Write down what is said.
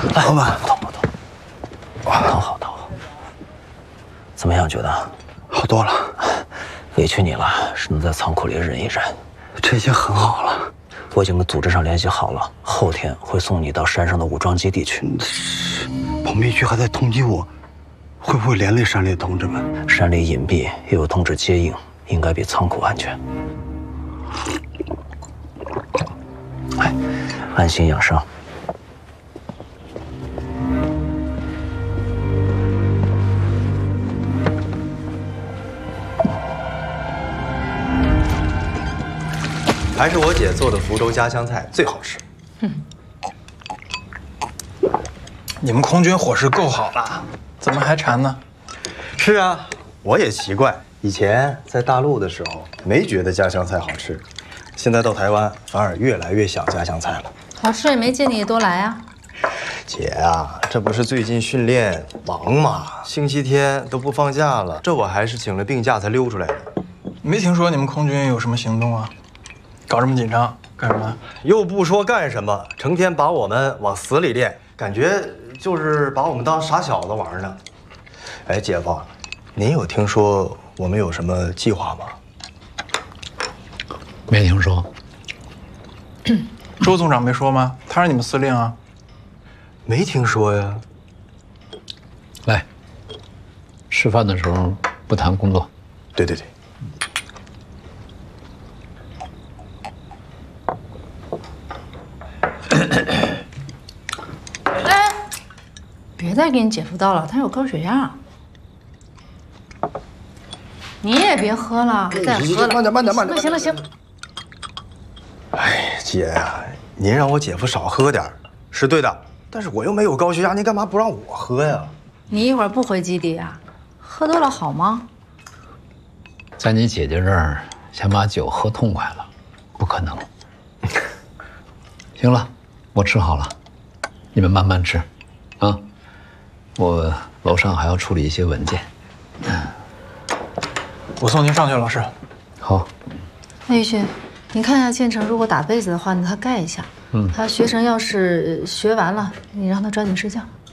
老板， 疼不疼？疼好。怎么样？觉得好多了。 委屈你了，只能在仓库里忍一忍。 这已经很好了。 我已经跟组织上联系好了，后天会送你到山上的武装基地去。 保密局还在通缉我，会不会连累山里的同志们？ 山里隐蔽，又有同志接应，应该比仓库安全。哎，安心养伤。 还是我姐做的福州家乡菜最好吃。 你们空军伙食够好了，怎么还馋呢？ 是啊，我也奇怪，以前在大陆的时候没觉得家乡菜好吃，现在到台湾反而越来越想家乡菜了。 好吃也没见你多来啊。 姐啊，这不是最近训练忙嘛，星期天都不放假了，这我还是请了病假才溜出来的。 没听说你们空军有什么行动啊？搞这么紧张干什么？ 又不说干什么，成天把我们往死里练，感觉就是把我们当傻小子玩呢。哎，姐夫，您有听说我们有什么计划吗？ 没听说。 周总长没说吗？他是你们司令啊。 没听说呀。 来，吃饭的时候不谈工作。 对。 哎，别再给你姐夫倒了，他有高血压。你也别喝了，再喝了。 慢点。 行了。 哎，姐呀，您让我姐夫少喝点是对的，但是我又没有高血压，您干嘛不让我喝呀？ 你一会儿不回基地啊？喝多了好吗？ 在你姐姐这儿想把酒喝痛快了，不可能。行了，我吃好了，你们慢慢吃，啊，我楼上还要处理一些文件。 我送您上去，老师。 好。 那玉勋，你看一下建成，如果打被子的话呢，他盖一下。他学成要是学完了，你让他抓紧睡觉。